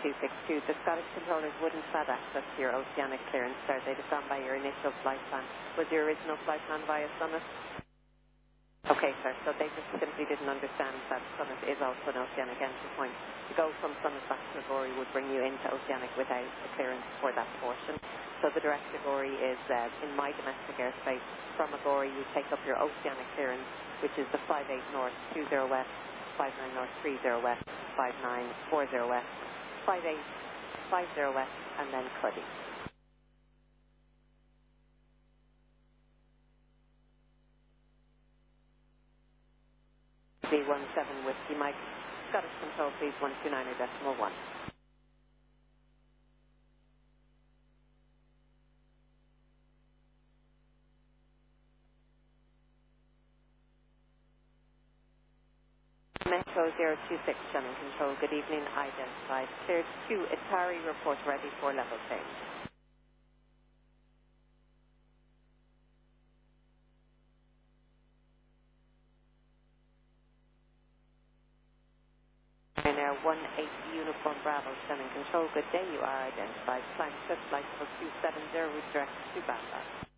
262. The Scottish controllers wouldn't have had access to your oceanic clearance, sir. They'd have gone by your initial flight plan. Was your original flight plan via Summit? Okay, sir. So they just simply didn't understand that Summit is also an oceanic entry point. To go from Summit back to Agori would bring you into oceanic without a clearance for that portion. So the direct Agori is in my domestic airspace. From Agori, you take up your oceanic clearance, which is the 58 north, 20 west, 59 north, 30 west, 5940 west, 5850 west, and then Cuddy. B17 Whiskey Mike, Scottish Control, please 129.1. Metro 026, Shannon Control, good evening, identified. Cleared to Atari, report ready for level change. Ryanair 18 Uniform Bravo, Shannon Control, good day, you are identified. Climb Swift Flight 270, route direct to Belfast.